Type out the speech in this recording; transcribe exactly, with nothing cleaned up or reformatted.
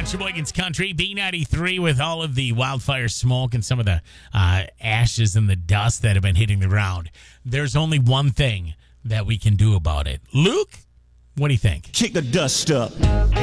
Sheboygan's Country, B ninety-three, with all of the wildfire smoke and some of the uh, ashes and the dust that have been hitting the ground. There's only one thing that we can do about it. Luke, what do you think? Kick the dust up.